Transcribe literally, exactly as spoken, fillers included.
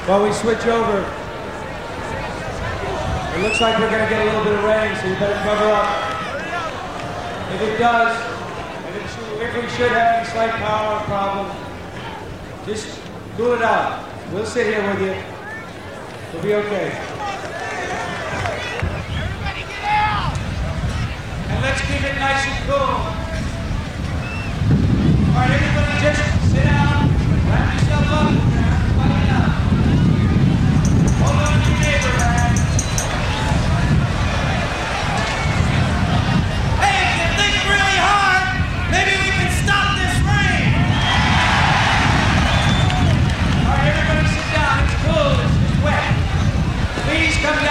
While we switch over, it looks like we're going to get a little bit of rain, so you better cover up. If it does, if, it should, if we should have any slight power problem, just cool it out. We'll sit here with you. We'll be okay. Everybody get out! And let's keep it nice and cool. All right, everybody just sit down, wrap yourself up, everybody out. Hold on to your neighbor, man. Hey, if you think really hard, maybe we can stop this rain! All right, everybody sit down. It's cool. It's, it's wet. Please come